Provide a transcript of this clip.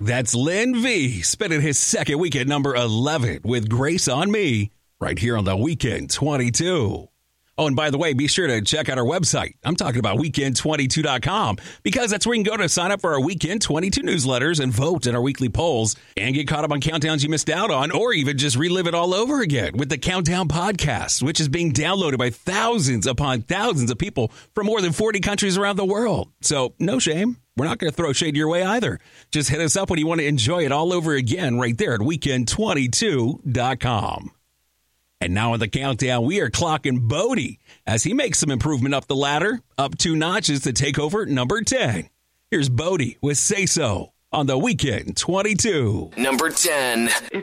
That's Lynn V. spinning his second week at number 11 with Grace on Me right here on the Weekend 22. Oh, and by the way, be sure to check out our website. I'm talking about weekend22.com because that's where you can go to sign up for our Weekend 22 newsletters and vote in our weekly polls and get caught up on countdowns you missed out on, or even just relive it all over again with the Countdown Podcast, which is being downloaded by thousands upon thousands of people from more than 40 countries around the world. So no shame. We're not going to throw shade your way either. Just hit us up when you want to enjoy it all over again right there at weekend22.com. And now on the countdown, we are clocking Bodie as he makes some improvement up the ladder, up 2 notches to take over number 10. Here's Bodie with Say So on the Weekend 22. Number 10. If